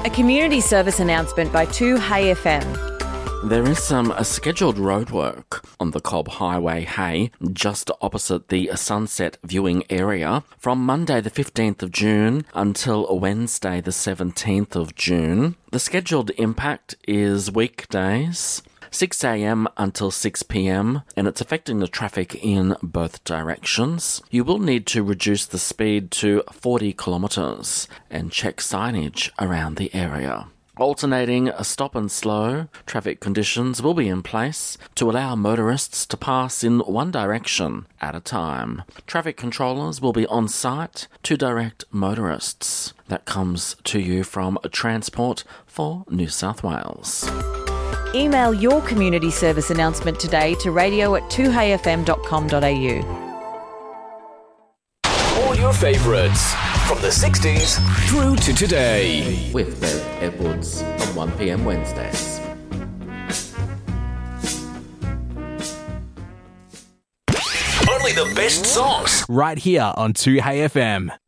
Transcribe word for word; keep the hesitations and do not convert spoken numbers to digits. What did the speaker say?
A community service announcement by two Hey F M. There is some uh, scheduled roadwork on the Cobb Highway, Hay, just opposite the Sunset Viewing area from Monday the fifteenth of June until Wednesday the seventeenth of June. The scheduled impact is weekdays, six a.m. until six p.m, and it's affecting the traffic in both directions. You will need to reduce the speed to forty kilometres and check signage around the area. Alternating stop and slow traffic conditions will be in place to allow motorists to pass in one direction at a time. Traffic controllers will be on site to direct motorists. That comes to you from Transport for New South Wales. Email your community service announcement today to radio at two hey f m dot com dot a u. All your favourites from the sixties through to today. With Bev Edwards on one p.m. Wednesdays. Only the best songs. Right here on two Hey F M.